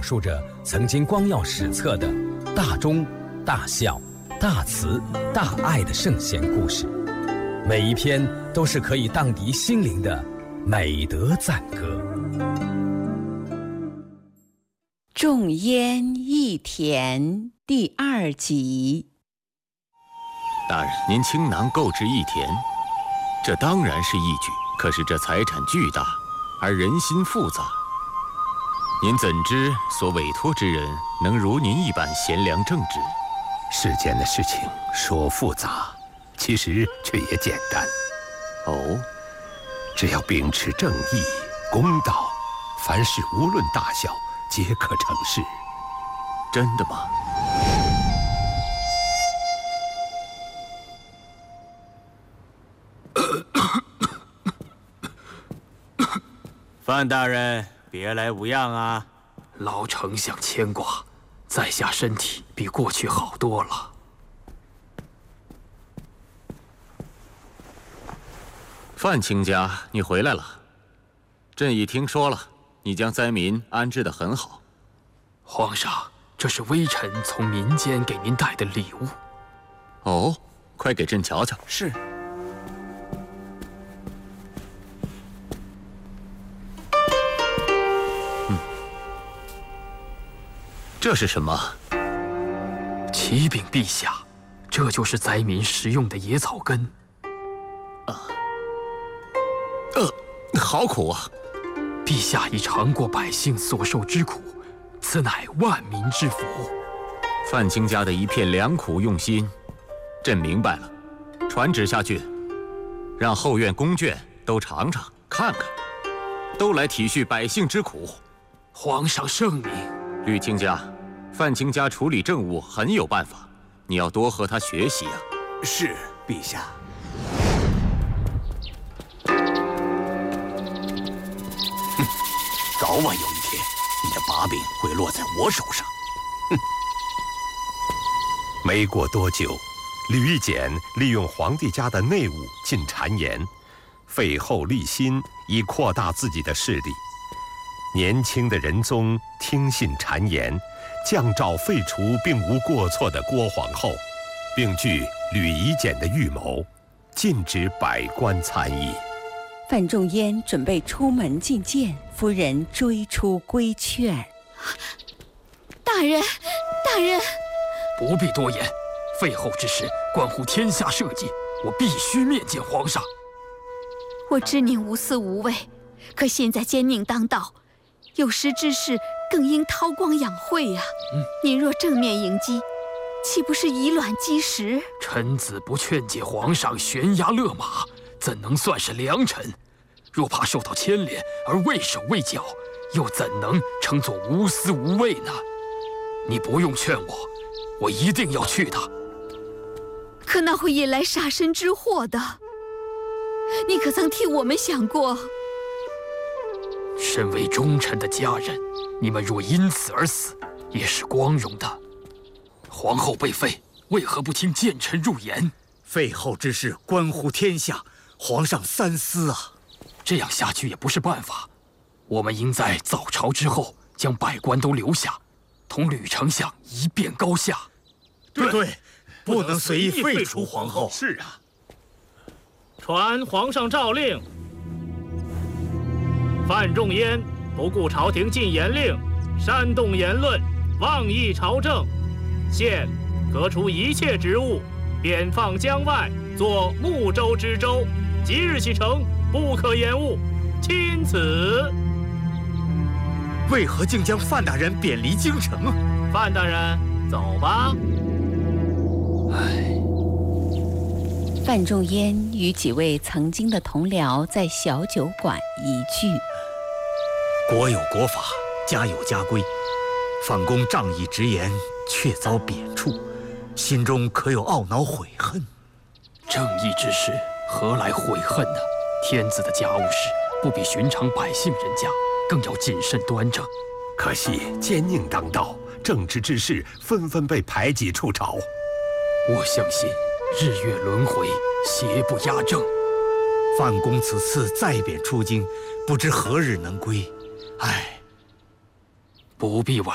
述着曾经光耀史册的大忠、大孝、大慈、大爱的圣贤故事，每一篇都是可以荡涤心灵的美德赞歌。 种烟一田第2集。 大人，您倾囊购置一田，这当然是义举。可是这财产巨大，而人心复杂，您怎知所委托之人能如您一般贤良正直？ 世间的事情说复杂，其实却也简单。 哦， 只要秉持正义、公道，凡事无论大小，皆可成事。 真的吗？范大人，别来无恙啊！ 老丞相牵挂，在下身体比过去好多了。 范卿家，你回来了。朕已听说了，你将灾民安置得很好。 皇上，这是微臣从民间给您带的礼物。 哦，快给朕瞧瞧。 是。 这是什么？ 启禀陛下，这就是灾民食用的野草根。 好苦啊！ 陛下已尝过百姓所受之苦，此乃万民之福。 范卿家的一片良苦用心，朕明白了。传旨下去，让后院宫眷都尝尝看看，都来体恤百姓之苦。 皇上圣明。 吕卿家，范卿家处理政务很有办法，你要多和他学习啊。 是，陛下。 早晚有一天，你的把柄会落在我手上。哼！ 没过多久，吕夷简利用皇帝家的内务进谗言，废后立新，以扩大自己的势力。年轻的仁宗听信谗言，降诏废除并无过错的郭皇后，并据吕夷简的预谋，禁止百官参议。 范仲淹准备出门觐见，夫人追出规劝：“ 大人，大人， 不必多言。废后之事关乎天下社稷，我必须面见皇上。 我知您无私无畏，可现在奸佞当道，有识之士更应韬光养晦呀。您若正面迎击，岂不是以卵击石？ 臣子不劝解皇上悬崖勒马，怎能算是良臣？若怕受到牵连而畏手畏脚，又怎能称作无私无畏呢？你不用劝我，我一定要去的。 可那会引来杀身之祸的。你可曾替我们想过？ 身为忠臣的家人，你们若因此而死，也是光荣的。皇后被废，为何不听谏臣入言？ 废后之事关乎天下，皇上三思啊！ 这样下去也不是办法，我们应在早朝之后将百官都留下，同吕丞相一辩高下。 对，不能随意废除皇后。 是啊。 传皇上诏令：范仲淹不顾朝廷禁言令，煽动言论，妄议朝政，现革除一切职务，贬放江外，做睦州知州，即日启程，不可延误。钦此。 为何竟将范大人贬离京城？ 范大人，走吧。 范仲淹与几位曾经的同僚在小酒馆一聚。 国有国法，家有家规。范公仗义直言，却遭贬黜，心中可有懊恼悔恨？ 正义之事，何来悔恨呢？天子的家务事，不比寻常百姓人家，更要谨慎端正。 可惜奸佞当道，正直之士纷纷被排挤出朝。 我相信日月轮回，邪不压正。 范公此次再贬出京，不知何日能归。唉， 不必惋